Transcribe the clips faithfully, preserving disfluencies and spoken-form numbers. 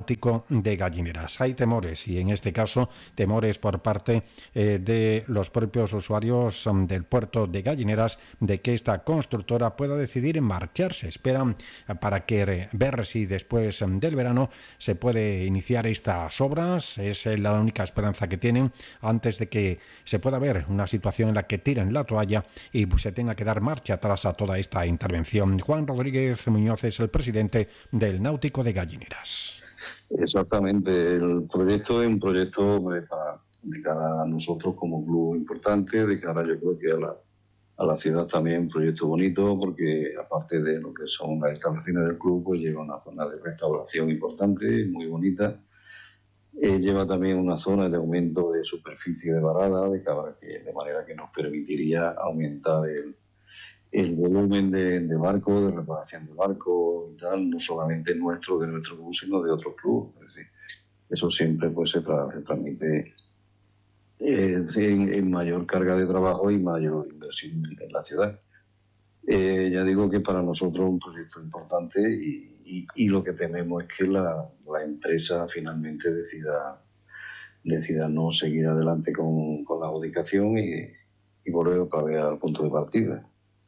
náutico de Gallineras. Hay temores, y en este caso temores por parte eh, de los propios usuarios um, del puerto de Gallineras de que esta constructora pueda decidir en marcharse. Esperan eh, para que eh, ver si después um, del verano se puede iniciar estas obras. Es eh, la única esperanza que tienen antes de que se pueda ver una situación en la que tiren la toalla y pues, se tenga que dar marcha atrás a toda esta intervención. Juan Rodríguez Muñoz es el presidente del Náutico de Gallineras. Exactamente, el proyecto es un proyecto para, de cara a nosotros como club importante, de cara yo creo que a la, a la ciudad también un proyecto bonito, porque aparte de lo que son las instalaciones del club, pues lleva una zona de restauración importante, muy bonita. Eh, lleva también una zona de aumento de superficie de varada, de, que, de manera que nos permitiría aumentar el, el volumen de, de barcos, de reparación de barcos y tal, no solamente nuestro, de nuestro club, sino de otros clubes. Es decir, eso siempre pues se, tra se transmite eh, en, en mayor carga de trabajo y mayor inversión en la ciudad. Eh, ya digo que para nosotros es un proyecto importante y, y, y lo que tememos es que la, la empresa finalmente decida, decida no seguir adelante con, con la adjudicación y, y volver otra vez al punto de partida.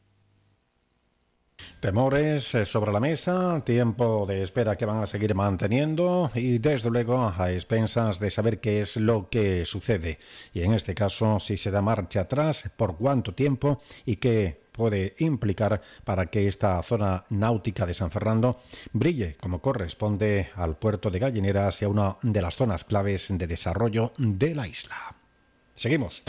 Temores sobre la mesa, tiempo de espera que van a seguir manteniendo y desde luego a expensas de saber qué es lo que sucede y en este caso si se da marcha atrás, por cuánto tiempo y qué puede implicar para que esta zona náutica de San Fernando brille como corresponde al puerto de Gallineras y a una de las zonas claves de desarrollo de la isla. Seguimos.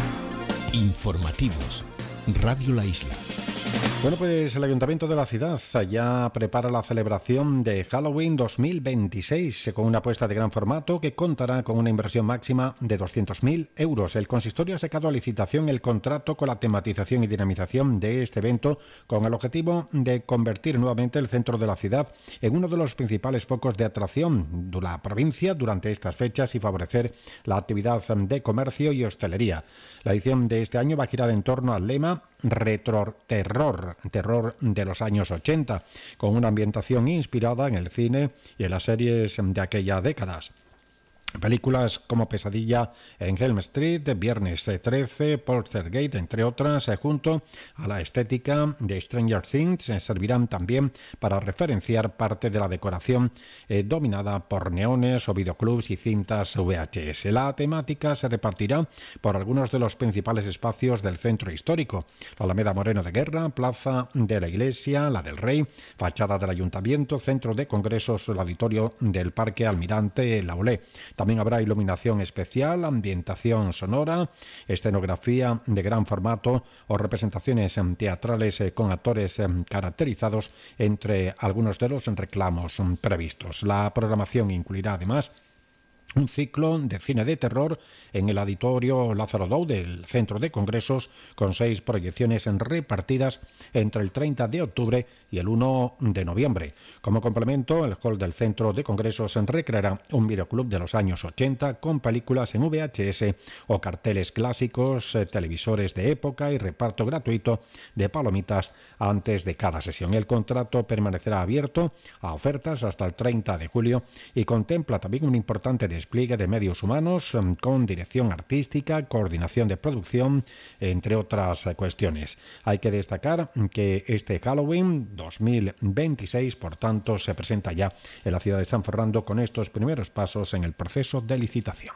Informativos. Radio La Isla. Bueno, pues el Ayuntamiento de la ciudad ya prepara la celebración de Halloween dos mil veintiséis con una apuesta de gran formato que contará con una inversión máxima de doscientos mil euros. El consistorio ha sacado a licitación el contrato con la tematización y dinamización de este evento con el objetivo de convertir nuevamente el centro de la ciudad en uno de los principales focos de atracción de la provincia durante estas fechas y favorecer la actividad de comercio y hostelería. La edición de este año va a girar en torno al lema Retro Terror, terror de los años ochenta, con una ambientación inspirada en el cine y en las series de aquellas décadas. Películas como Pesadilla en Elm Street, Viernes trece, Poltergeist, entre otras, junto a la estética de Stranger Things, servirán también para referenciar parte de la decoración eh, dominada por neones o videoclubs y cintas V H S. La temática se repartirá por algunos de los principales espacios del centro histórico: la Alameda Moreno de Guerra, Plaza de la Iglesia, la del Rey, fachada del Ayuntamiento, Centro de Congresos, el Auditorio del Parque Almirante La Olé. También habrá iluminación especial, ambientación sonora, escenografía de gran formato o representaciones teatrales con actores caracterizados, entre algunos de los reclamos previstos. La programación incluirá además un ciclo de cine de terror en el Auditorio Lázaro Dou del Centro de Congresos, con seis proyecciones repartidas entre el treinta de octubre y el uno de noviembre. Como complemento, el hall del Centro de Congresos recreará un videoclub de los años ochenta con películas en V H S o carteles clásicos, eh, televisores de época y reparto gratuito de palomitas antes de cada sesión. El contrato permanecerá abierto a ofertas hasta el treinta de julio y contempla también un importante despliegue de medios humanos con dirección artística, coordinación de producción, entre otras cuestiones. Hay que destacar que este Halloween dos mil veintiséis, por tanto, se presenta ya en la ciudad de San Fernando con estos primeros pasos en el proceso de licitación.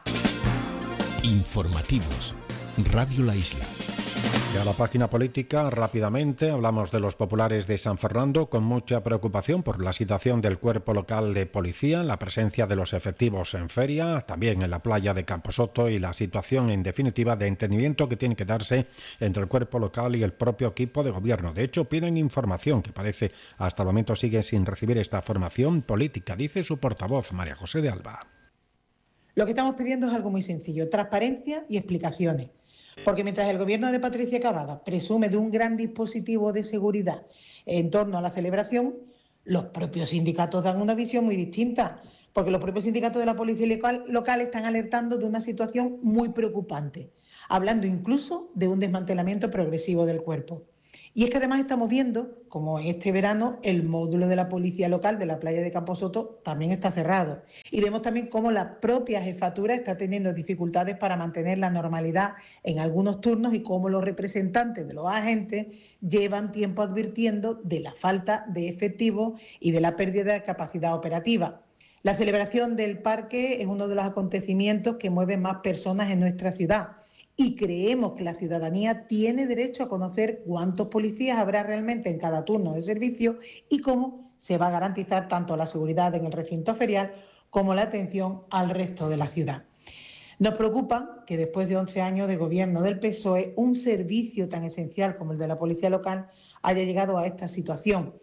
Informativos. Radio La Isla. Y a la página política, rápidamente, hablamos de los populares de San Fernando con mucha preocupación por la situación del cuerpo local de policía, la presencia de los efectivos en feria, también en la playa de Camposoto y la situación, en definitiva, de entendimiento que tiene que darse entre el cuerpo local y el propio equipo de gobierno. De hecho, piden información que parece hasta el momento sigue sin recibir esta formación política, dice su portavoz, María José de Alba. Lo que estamos pidiendo es algo muy sencillo: transparencia y explicaciones. Porque mientras el gobierno de Patricia Cavada presume de un gran dispositivo de seguridad en torno a la celebración, los propios sindicatos dan una visión muy distinta, porque los propios sindicatos de la policía local, local están alertando de una situación muy preocupante, hablando incluso de un desmantelamiento progresivo del cuerpo. Y es que además estamos viendo, como en este verano, el módulo de la policía local de la playa de Camposoto también está cerrado. Y vemos también cómo la propia jefatura está teniendo dificultades para mantener la normalidad en algunos turnos y cómo los representantes de los agentes llevan tiempo advirtiendo de la falta de efectivos y de la pérdida de capacidad operativa. La celebración del parque es uno de los acontecimientos que mueven más personas en nuestra ciudad. Y creemos que la ciudadanía tiene derecho a conocer cuántos policías habrá realmente en cada turno de servicio y cómo se va a garantizar tanto la seguridad en el recinto ferial como la atención al resto de la ciudad. Nos preocupa que después de once años de gobierno del P S O E, un servicio tan esencial como el de la policía local haya llegado a esta situación.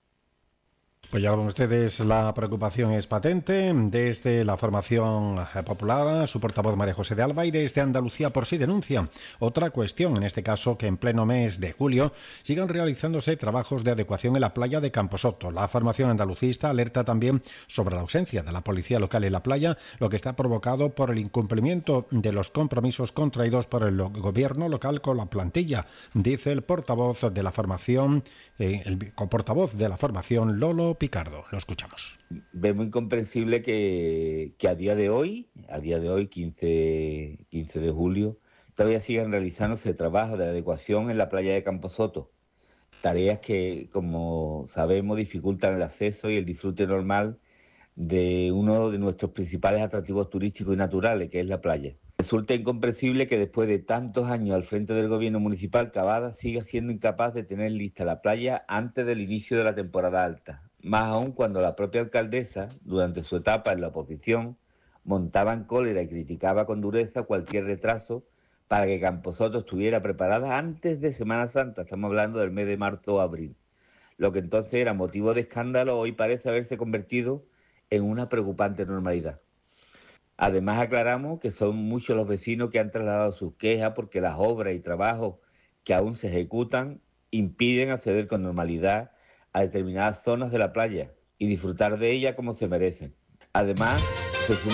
Pues ya lo ven ustedes, la preocupación es patente. Desde la formación popular, su portavoz María José de Alba, y desde Andalucía por sí denuncia otra cuestión, en este caso que en pleno mes de julio sigan realizándose trabajos de adecuación en la playa de Camposoto. La formación andalucista alerta también sobre la ausencia de la policía local en la playa, lo que está provocado por el incumplimiento de los compromisos contraídos por el gobierno local con la plantilla, dice el portavoz de la formación, eh, el portavoz de la formación Lolo Picardo. Lo escuchamos. Vemos incomprensible que, que a día de hoy, a día de hoy, quince, quince de julio, todavía sigan realizándose trabajos de adecuación en la playa de Camposoto. Tareas que, como sabemos, dificultan el acceso y el disfrute normal de uno de nuestros principales atractivos turísticos y naturales, que es la playa. Resulta incomprensible que después de tantos años al frente del gobierno municipal, Cavada siga siendo incapaz de tener lista la playa antes del inicio de la temporada alta. Más aún cuando la propia alcaldesa, durante su etapa en la oposición, montaba en cólera y criticaba con dureza cualquier retraso para que Camposoto estuviera preparada antes de Semana Santa. Estamos hablando del mes de marzo o abril. Lo que entonces era motivo de escándalo hoy parece haberse convertido en una preocupante normalidad. Además, aclaramos que son muchos los vecinos que han trasladado sus quejas porque las obras y trabajos que aún se ejecutan impiden acceder con normalidad a determinadas zonas de la playa y disfrutar de ella como se merecen. Además, se sum...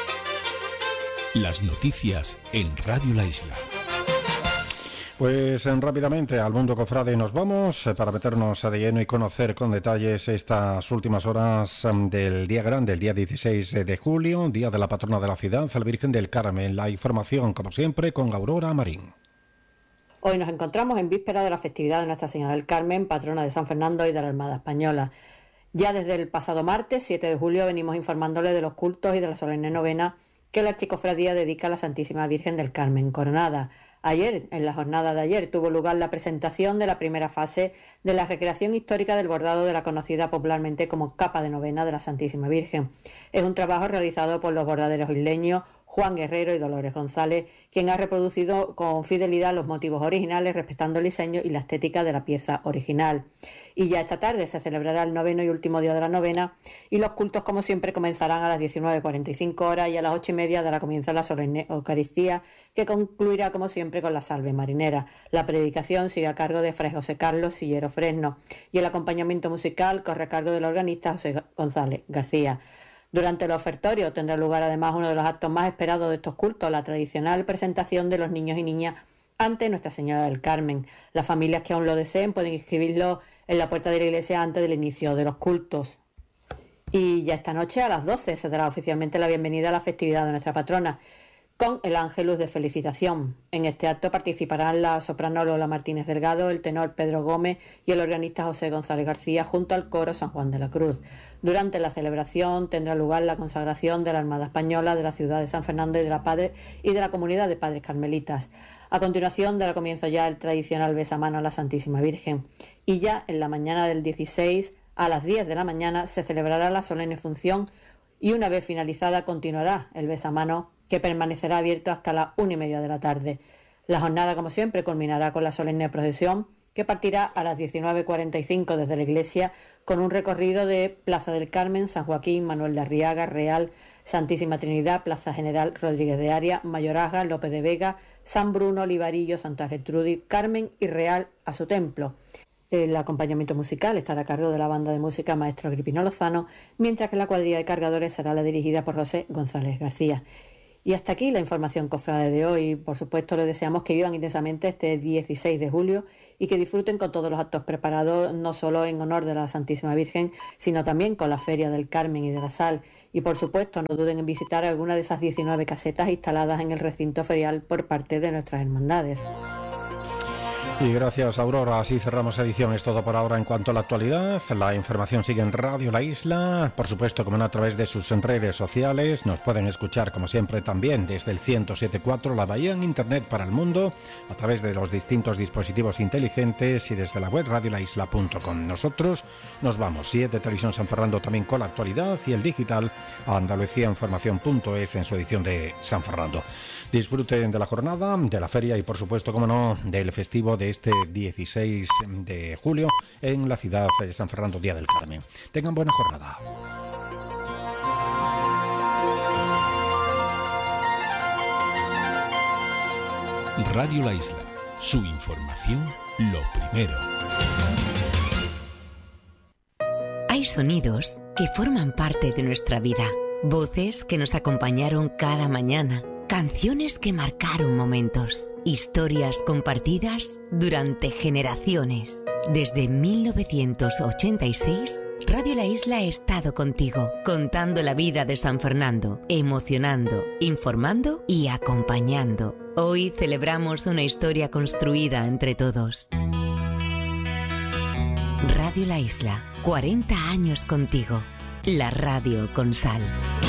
Las noticias en Radio La Isla. Pues rápidamente al mundo cofrade nos vamos para meternos de lleno y conocer con detalles estas últimas horas del día grande, el día dieciséis de julio, día de la patrona de la ciudad, la Virgen del Carmen. La información, como siempre, con Aurora Marín. Hoy nos encontramos en víspera de la festividad de Nuestra Señora del Carmen, patrona de San Fernando y de la Armada Española. Ya desde el pasado martes, siete de julio, venimos informándole de los cultos y de la solemne novena que la Archicofradía dedica a la Santísima Virgen del Carmen Coronada. Ayer, en la jornada de ayer, tuvo lugar la presentación de la primera fase de la recreación histórica del bordado de la conocida popularmente como capa de novena de la Santísima Virgen. Es un trabajo realizado por los bordaderos isleños Juan Guerrero y Dolores González, quien ha reproducido con fidelidad los motivos originales, respetando el diseño y la estética de la pieza original. Y ya esta tarde se celebrará el noveno y último día de la novena, y los cultos, como siempre, comenzarán a las diecinueve cuarenta y cinco horas, y a las ocho y media dará comienzo la solemne Eucaristía, que concluirá, como siempre, con la salve marinera. La predicación sigue a cargo de Fray José Carlos Sillero Fresno, y el acompañamiento musical corre a cargo del organista José González García. Durante el ofertorio tendrá lugar además uno de los actos más esperados de estos cultos, la tradicional presentación de los niños y niñas ante Nuestra Señora del Carmen. Las familias que aún lo deseen pueden inscribirlo en la puerta de la iglesia antes del inicio de los cultos. Y ya esta noche a las doce se dará oficialmente la bienvenida a la festividad de nuestra patrona, con el Ángelus de Felicitación. En este acto participarán la soprano Lola Martínez Delgado, el tenor Pedro Gómez y el organista José González García, junto al coro San Juan de la Cruz. Durante la celebración tendrá lugar la consagración de la Armada Española, de la ciudad de San Fernando y de la Padre y de la comunidad de Padres Carmelitas. A continuación dará comienzo ya el tradicional besamano a la Santísima Virgen. Y ya en la mañana del dieciséis, a las diez de la mañana, se celebrará la solemne función, y una vez finalizada continuará el besamano, que permanecerá abierto hasta las una y media de la tarde. La jornada, como siempre, culminará con la solemne procesión, que partirá a las diecinueve cuarenta y cinco desde la iglesia, con un recorrido de Plaza del Carmen, San Joaquín, Manuel de Arriaga, Real, Santísima Trinidad, Plaza General Rodríguez de Aria, Mayorazga, López de Vega, San Bruno, Olivarillo, Santa Gertrudis, Carmen y Real a su templo. El acompañamiento musical estará a cargo de la banda de música Maestro Agripino Lozano, mientras que la cuadrilla de cargadores será la dirigida por José González García. Y hasta aquí la información cofrade de hoy. Por supuesto, les deseamos que vivan intensamente este dieciséis de julio y que disfruten con todos los actos preparados, no solo en honor de la Santísima Virgen, sino también con la Feria del Carmen y de la Sal. Y por supuesto, no duden en visitar alguna de esas diecinueve casetas instaladas en el recinto ferial por parte de nuestras hermandades. Y gracias, Aurora. Así cerramos edición. Es todo por ahora en cuanto a la actualidad. La información sigue en Radio La Isla. Por supuesto, como no, a través de sus redes sociales. Nos pueden escuchar, como siempre, también desde el ciento siete punto cuatro La Bahía en Internet para el mundo, a través de los distintos dispositivos inteligentes y desde la web radio la isla punto com. Nosotros nos vamos. siete Televisión San Fernando también con la actualidad y el digital a Andalucía Información punto es en su edición de San Fernando. Disfruten de la jornada, de la feria y, por supuesto, como no, del festivo de este dieciséis de julio en la ciudad de San Fernando, Día del Carmen. Tengan buena jornada. Radio La Isla, su información, lo primero. Hay sonidos que forman parte de nuestra vida, voces que nos acompañaron cada mañana, canciones que marcaron momentos, historias compartidas durante generaciones. Desde mil novecientos ochenta y seis, Radio La Isla ha estado contigo, contando la vida de San Fernando, emocionando, informando y acompañando. Hoy celebramos una historia construida entre todos. Radio La Isla, cuarenta años contigo. La radio con sal.